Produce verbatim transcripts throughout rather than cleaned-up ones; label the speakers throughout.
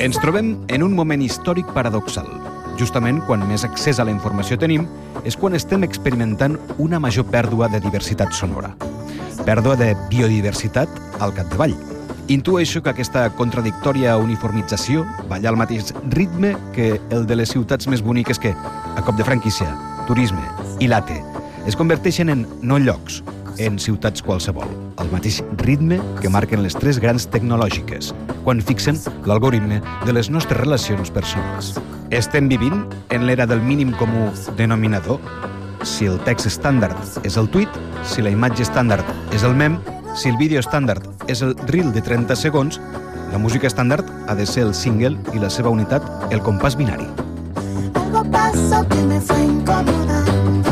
Speaker 1: Ens trobem en un moment històric paradoxal. Justament quan més accés a la informació tenim és quan estem experimentant una major pèrdua de diversitat sonora. Pèrdua de biodiversitat al capdavall. Intueixo que aquesta contradictòria uniformització balla al mateix ritme que el de les ciutats més boniques que, a cop de franquícia, turisme i late, es converteixen en no llocs, en ciutats qualsevol, al mateix ritme que marquen les tres grans tecnològiques, quan fixen l'algoritme de les nostres relacions personals. Estem vivint en l'era del mínim comú denominador. Si el text estàndard és el tuit, si la imatge estàndard és el mem, si el vídeo estàndard és el reel de trenta segons, la música estàndard ha de ser el single i la seva unitat, el compàs binari.
Speaker 2: Algo pasó que me fue incomodando.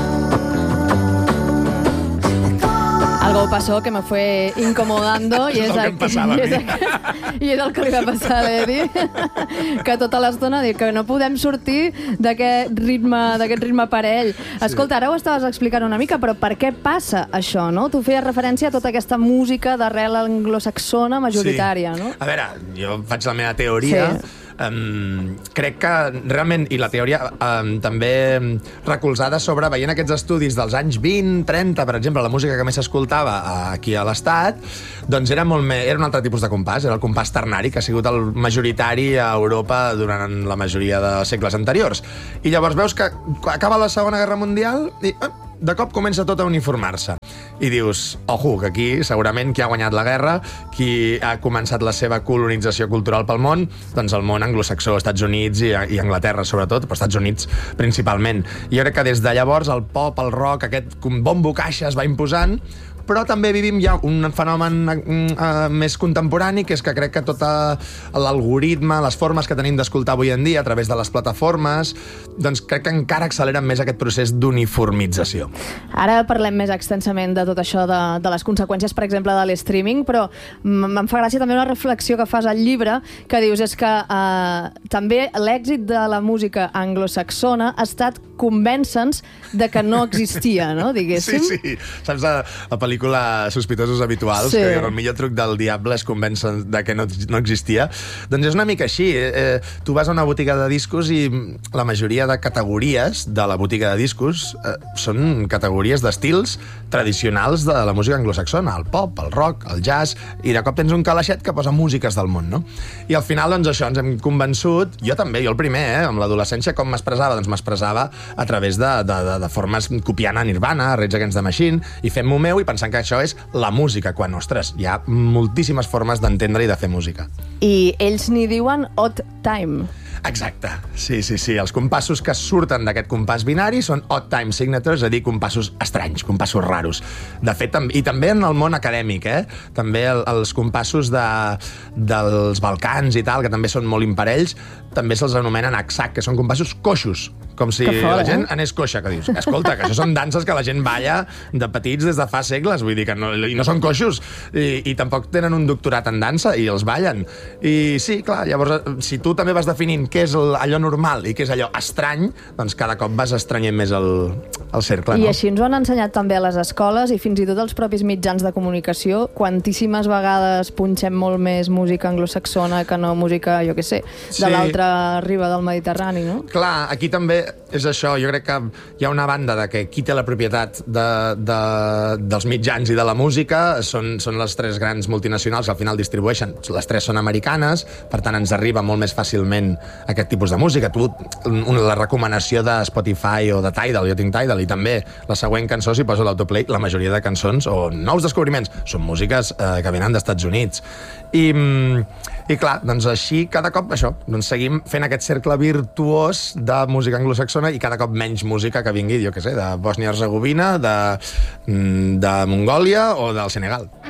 Speaker 3: Algo pasó que me fue incomodando i és,
Speaker 4: és el que em passava
Speaker 3: i, és
Speaker 4: a
Speaker 3: el, i és el que li va passar a l'Edi, que tota l'estona diu que no podem sortir d'aquest ritme, d'aquest ritme parell. Escolta, ara ho estaves explicant una mica, però per què passa això, no? Tu feies referència a tota aquesta música d'arrel anglosaxona majoritària,
Speaker 4: sí.
Speaker 3: no?
Speaker 4: A veure, jo faig la meva teoria. Sí. Um, crec que realment, i la teoria um, també recolzada sobre veient aquests estudis dels anys vint, trenta, per exemple, la música que més s'escoltava aquí a l'Estat, doncs era, molt més, era un altre tipus de compàs, era el compàs ternari, que ha sigut el majoritari a Europa durant la majoria de segles anteriors. I llavors veus que acaba la Segona Guerra Mundial i eh, de cop comença tot a uniformar-se. I dius, ojo, que aquí segurament qui ha guanyat la guerra, qui ha començat la seva colonització cultural pel món, doncs el món anglosaxó, Estats Units i, i Anglaterra sobretot, però Estats Units principalment. I jo crec que des de llavors el pop, el rock, aquest bombo caixa es va imposant, però també vivim ja un fenomen uh, més contemporani, que és que crec que tot l'algoritme, les formes que tenim d'escoltar avui en dia a través de les plataformes, doncs crec que encara acceleren més aquest procés d'uniformització.
Speaker 3: Ara parlem més extensament de tot això, de, de les conseqüències, per exemple, de l'streaming, però em fa gràcia també una reflexió que fas al llibre, que dius és que uh, també l'èxit de la música anglosaxona ha estat convèncer-nos de que no existia, no? Diguéssim.
Speaker 4: Sí, sí. Saps la, la pel·lícula Sospitosos habituals, sí. Que el millor truc del diable és convèncer de que no, no existia? Doncs és una mica així. Eh, tu vas a una botiga de discos i la majoria de categories de la botiga de discos eh, són categories d'estils tradicionals de la música anglosaxona, el pop, el rock, el jazz, i de cop tens un calaixet que posa músiques del món, no? I al final, doncs, això ens hem convençut, jo també, jo el primer, eh, amb l'adolescència, com m'expressava? Doncs m'expressava a través de, de, de, de formes copiant a Nirvana, a Rage Against the Machine, i fent-m'ho meu i pensant que això és la música, quan, ostres, hi ha moltíssimes formes d'entendre i de fer música.
Speaker 3: I ells n'hi diuen odd time.
Speaker 4: Exacte, sí, sí, sí. Els compassos que surten d'aquest compàs binari són odd time signatures, és a dir, compassos estranys, compassos raros. De fet, i també en el món acadèmic, eh? També el, els compassos de, dels Balcans i tal, que també són molt imparells, també se'ls anomenen aksak, que són compassos coixos, com si fora, la gent anés coixa, que dius, escolta, que això són danses que la gent balla de petits des de fa segles, vull dir que no, i no són coixos, i, i tampoc tenen un doctorat en dansa, i els ballen. I sí, clar, llavors, si tu també vas definint què és el, allò normal i què és allò estrany, doncs cada cop vas estranyent més el, el cercle,
Speaker 3: I
Speaker 4: no?
Speaker 3: així ens ho han ensenyat també a les escoles i fins i tot els propis mitjans de comunicació. Quantíssimes vegades punxem molt més música anglosaxona que no música, jo què sé, de
Speaker 4: sí.
Speaker 3: l'altra riba del Mediterrani, no?
Speaker 4: Clar, aquí també és això. Jo crec que hi ha una banda de que qui té la propietat de, de, dels mitjans i de la música són, són les tres grans multinacionals que al final distribueixen. Les tres són americanes, per tant ens arriba molt més fàcilment aquest tipus de música. Tu, la recomanació de Spotify o de Tidal, jo tinc Tidal, i també la següent cançó, si poso l'autoplay, la majoria de cançons o nous descobriments són músiques eh, que venen d'Estats Units. I, i clar, doncs així cada cop això, doncs seguim fent aquest cercle virtuós de música anglosaxona i cada cop menys música que vingui, jo què sé, de Bòsnia-Hercegovina, de, de Mongòlia o del Senegal.